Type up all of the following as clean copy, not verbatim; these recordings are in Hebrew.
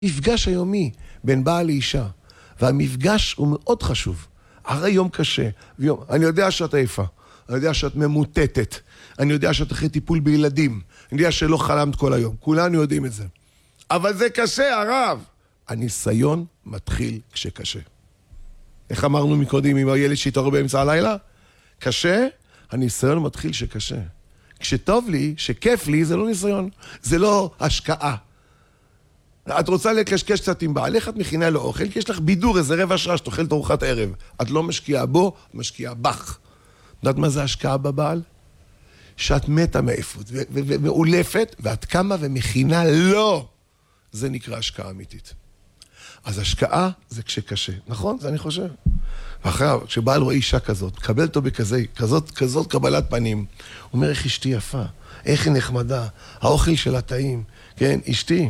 מפגש היומי בין בעל לאישה, והמפגש הוא מאוד חשוב. הרי יום קשה, אני יודע שאת עייפה, אני יודע שאת ממוטטת, אני יודע שאת אחרי טיפול בילדים, אני יודע שלא חלמת כל היום, כולנו יודעים את זה. אבל זה קשה, הרב. הניסיון מתחיל כשקשה. איך אמרנו מקודם עם הילד שהתעורר באמצע הלילה? קשה, הניסיון מתחיל שקשה. כשטוב לי, שכיף לי, זה לא ניסיון, זה לא השקעה. את רוצה לקשקש קצת עם בעלך, את מכינה לו אוכל, כי יש לך בידור איזה רבע שעה שתאכל את ארוחת הערב. את לא משקיעה בו, משקיעה בך. יודעת מה זה השקעה בבעל? שאת מתה מעייפות ומאולפת, ואת קמה ומכינה לו. זה נקרא השקעה אמיתית. אז השקעה זה כשקשה, נכון? זה אני חושב. ואחריו, כשבעל רואה אישה כזאת, מקבל אותו כזאת קבלת פנים, הוא אומר, איך אשתי יפה, איך היא נחמדה, האוכל שלה טעים, כן, אשתי.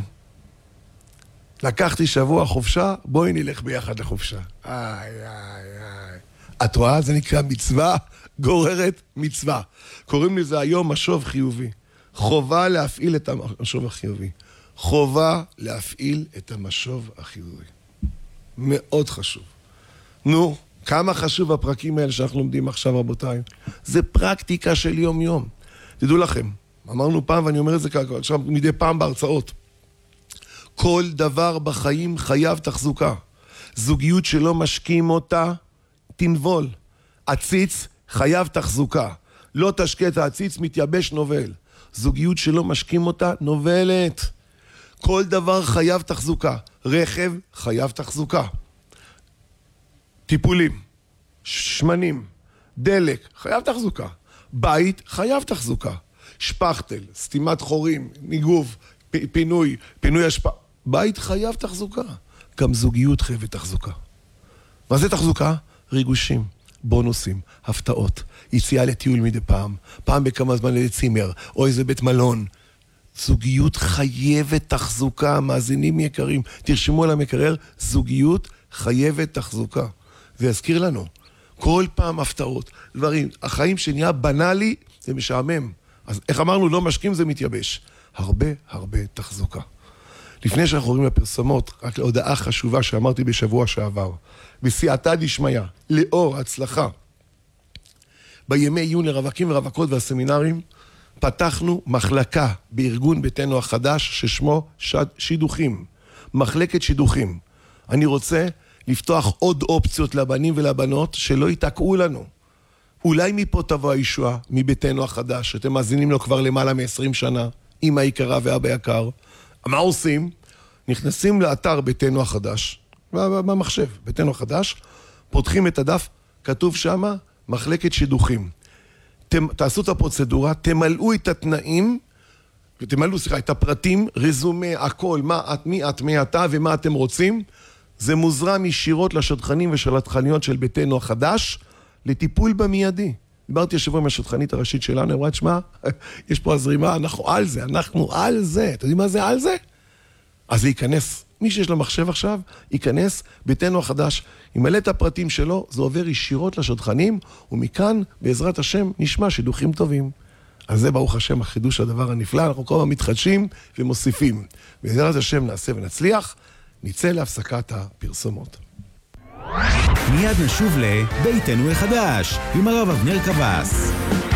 לקחתי שבוע חופשה, בואי נלך ביחד לחופשה. את רואה? זה נקרא מצווה גוררת מצווה. קוראים לזה היום משוב חיובי. חובה להפעיל את המשוב החיובי. חובה להפעיל את המשוב החיובי. מאוד חשוב. נו, כמה חשוב הפרקים האלה שאנחנו לומדים עכשיו, רבותיי? זה פרקטיקה של יום-יום. תדעו לכם, אמרנו פעם, ואני אומר את זה עכשיו מדי פעם בהרצאות, כל דבר בחיים חייב תחזוקה. זוגיות שלא משקיעים אותה, תנבול. עציץ חייב תחזוקה. לא תשקה את העציץ, מתייבש נובל. זוגיות שלא משקיעים אותה, נובלת. כל דבר חייב תחזוקה. רכב חייב תחזוקה. טיפולים, שמנים, דלק, חייב תחזוקה. בית חייב תחזוקה. שפכטל, סתימת חורים, ניגוב, פינוי השפעה. בית חייב תחזוקה. גם זוגיות חייבת תחזוקה. מה זה תחזוקה? ריגושים, בונוסים, הפתעות, יציאה לטיול מדי פעם, פעם בכמה זמן לצימר, או איזה בית מלון. זוגיות חייבת תחזוקה, מאזינים יקרים, תרשמו על המקרר, זוגיות חייבת תחזוקה. זה יזכיר לנו, כל פעם הפתעות, דברים, החיים שנהיה בנאלי, זה משעמם. אז איך אמרנו, לא משקים זה מתייבש. הרבה תחזוקה. לפני שאנחנו רואים לפרסומות, רק להודעה חשובה שאמרתי בשבוע שעבר, בסייעתא דשמיא, לאור הצלחה, בימי עיון לרווקים ורווקות והסמינרים, פתחנו מחלקה בארגון ביתנו החדש ששמו שידוכים, מחלקת שידוכים. אני רוצה לפתוח עוד אופציות לבנים ולבנות שלא יתקעו לנו. אולי מפה תבוא הישועה מביתנו החדש, שאתם מאזינים לו כבר למעלה מ-20 שנה, אמא יקרה ואבא יקר. מה עושים? נכנסים לאתר ביתנו החדש, במחשב, ביתנו החדש, פותחים את הדף, כתוב שמה, מחלקת שידוכים. תעשו את הפרוצדורה, תמלאו את התנאים, ותמלאו, את הפרטים, רזומה, הכל, מי אתה ומה אתם רוצים. זה מוזרם ישירות לשדכנים ושלטחניות של ביתנו החדש, לטיפול במיידי. דיברתי השבוע עם השדכנית הראשית שלנו, אמרה, תשמע, יש פה הזרימה, אנחנו על זה. אתם יודעים מה זה על זה? אז זה ייכנס. מי שיש לו מחשב עכשיו, ייכנס ביתנו החדש, ימלא את הפרטים שלו, זה עובר ישירות לשדכנים, ומכאן, בעזרת השם, נשמע שידוכים טובים. אז זה ברוך השם, החידוש הדבר הנפלא, אנחנו כל הזמן מתחדשים ומוסיפים. בעזרת השם נעשה ונצליח, נצא להפסקת הפרסומות. מיד נשוב לביתנו החדש, עם הרב אבנר קבס.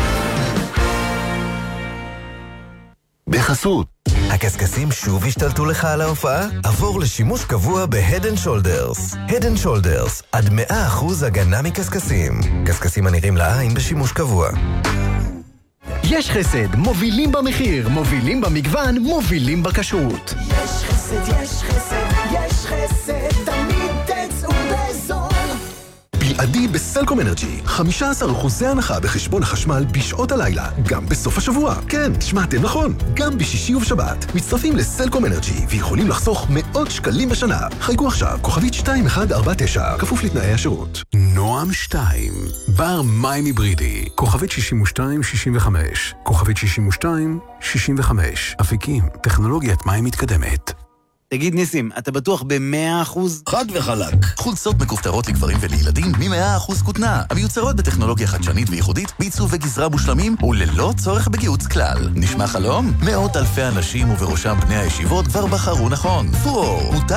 בחסות. הקסקסים שוב השתלטו לך על ההופעה? עבור לשימוש קבוע ב-Head & Shoulders. Head & Shoulders, עד 100% הגנה מקסקסים. קסקסים הנראים לעין בשימוש קבוע. יש חסד, מובילים במחיר, מובילים במגוון, מובילים בכשרות. יש חסד, יש חסד, יש חסד, תמיד תצאו בזול. בלעדי בסלקום אנרג'י, 15% הנחה בחשבון החשמל בשעות הלילה, גם בסוף השבוע. כן, שמעתם נכון, גם בשישי ובשבת. מצטרפים לסלקום אנרג'י ויכולים לחסוך מאות שקלים בשנה. חייגו עכשיו, כוכבית 2149, כפוף לתנאי השירות. נועם 2, בר מים היברידי, כוכבית 6265, כוכבית 6265, אפיקים, טכנולוגיית מים מתקדמת. תגיד ניסים, אתה בטוח ב100%? חד וחלק. חולצות מכופתרות לגברים ולילדים מ100% כותנה, המיוצרות בטכנולוגיה חדשנית וייחודית, בעיצוב וגזרה מושלמים וללא צורך בגיהוץ כלל. נשמע חלום? מאות אלפי אנשים ובראשם בני הישיבות כבר בחרו נכון. פורור,